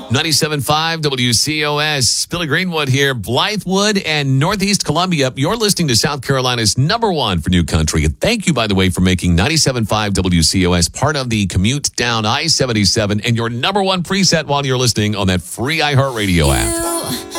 97.5 WCOS. Billy Greenwood here, Blythewood and Northeast Columbia. You're listening to South Carolina's #1 for new country. And thank you, by the way, for making 97.5 WCOS part of the commute down I-77 and your #1 preset while you're listening on that free iHeartRadio app.